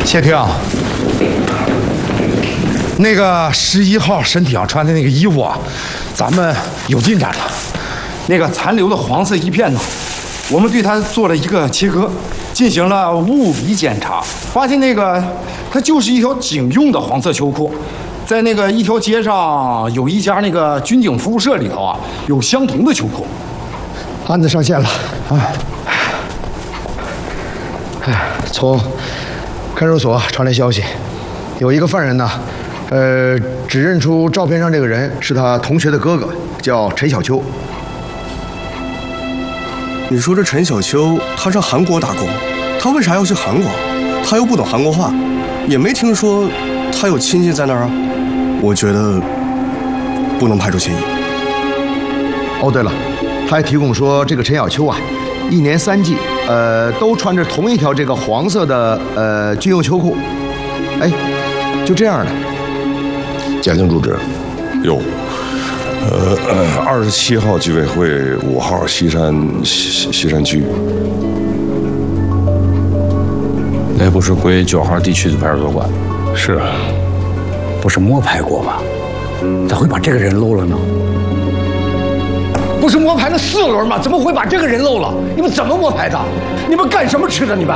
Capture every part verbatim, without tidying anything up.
谢霆，那个十一号身体上穿的那个衣服啊，咱们有进展了。那个残留的黄色一片呢，我们对它做了一个切割，进行了物理检查，发现那个它就是一条警用的黄色秋裤，在那个一条街上有一家那个军警服务社里头啊，有相同的秋裤。 案子上线了啊！哎，从看守所传来消息，有一个犯人呢，呃，指认出照片上这个人是他同学的哥哥，叫陈小秋。 你说这陈小秋，他上韩国打工，他为啥要去韩国？他又不懂韩国话，也没听说他有亲戚在那儿啊。我觉得不能排除嫌疑。 哦，对了，他还提供说这个陈小秋啊，一年三季，呃，都穿着同一条这个黄色的呃军用秋裤。哎，就这样的。 家庭住址有。呃，二十七号居委会五号西山西西山区， 那不是归九号地区的派出所管？ 是啊，不是摸排过吗？咋会把这个人漏了呢？不是摸排了四轮吗？怎么会把这个人漏了？你们怎么摸排的？你们干什么吃的？你们？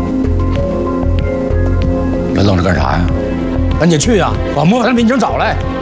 那愣着干啥呀？赶紧去呀，把摸排的民警找来。